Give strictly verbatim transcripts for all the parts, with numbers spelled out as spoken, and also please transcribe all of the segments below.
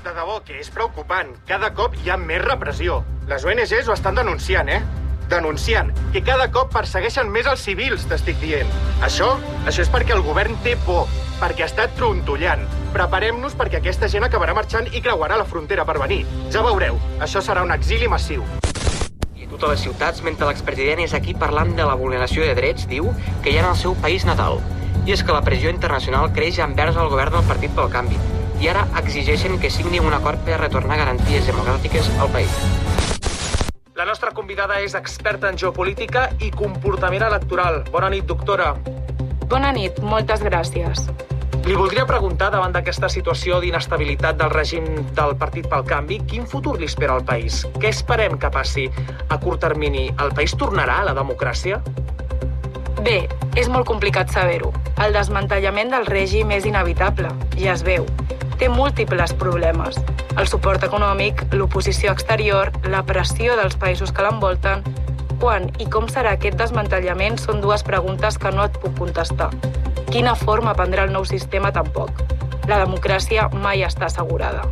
De debò que és preocupant. Cada cop hi ha més repressió. Les O N Ges ho estan denunciant, eh? Denunciant que cada cop persegueixen més els civils, t'estic dient. Això, això és perquè el govern té por, perquè està trontollant. Preparem-nos perquè aquesta gent acabarà marxant i creuarà la frontera per venir. Ja veureu, això serà un exili massiu. I a totes les ciutats, mentre l'expresident és aquí parlant de la vulneració de drets, diu que hi ha en el seu país natal. I és que la pressió internacional creix envers el govern del Partit pel Canvi. I ara exigeixen que signi un acord per retornar garanties democràtiques al país. La nostra convidada és experta en geopolítica i comportament electoral. Bona nit, doctora. Bona nit, moltes gràcies. Li voldria preguntar, davant d'aquesta situació d'inestabilitat del règim del Partit pel Canvi, quin futur li espera al país? Què esperem que passi a curt termini? El país tornarà a la democràcia? Bé, és molt complicat saber-ho. El desmantellament del règim és inevitable, ja es veu. Té múltiples problemes. El suport econòmic, l'oposició exterior, la pressió dels països que l'envolten... Quan i com serà aquest desmantellament són dues preguntes que no et puc contestar. Quina forma prendrà el nou sistema tampoc. La democràcia mai està assegurada.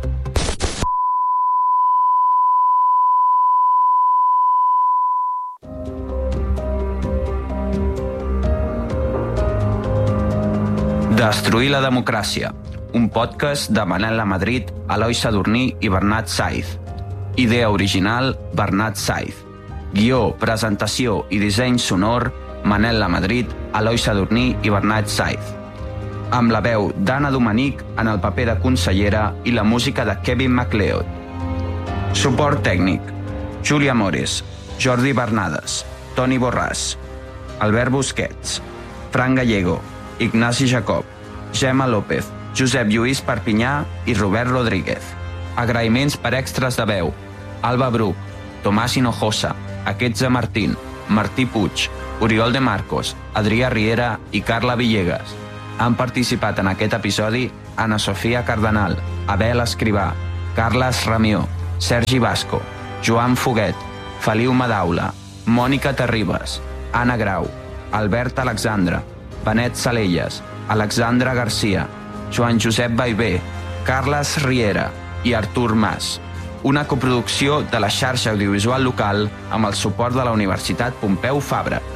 Destruir la democràcia, un podcast de Manel Lamadrid, Eloi Sadurní i Bernat Saiz. Idea original, Bernat Saiz. Guió, presentació i disseny sonor, Manel Lamadrid, Eloi Sadurní i Bernat Saiz. Amb la veu d'Anna Dominic en el paper de consellera i la música de Kevin MacLeod. Suport tècnic, Júlia Mores, Jordi Bernades, Toni Borràs, Albert Busquets, Fran Gallego, Ignasi Jacob, Gemma López, Josep Lluís Perpinyà i Robert Rodríguez. Agraïments per extras de veu: Alba Bruc, Tomàs Hinojosa, Aquestze Martín, Martí Puig, Oriol de Marcos, Adrià Riera i Carla Villegas. Han participat en aquest episodi Ana Sofia Cardenal, Abel Escrivà, Carles Ramió, Sergi Vasco, Joan Foguet, Feliu Madaula, Mònica Terribas, Anna Grau, Albert Alexandre, Benet Salelles, Alexandra Garcia, Joan Josep Baivé, Carles Riera i Artur Mas. Una coproducció de la xarxa audiovisual local amb el suport de la Universitat Pompeu Fabra.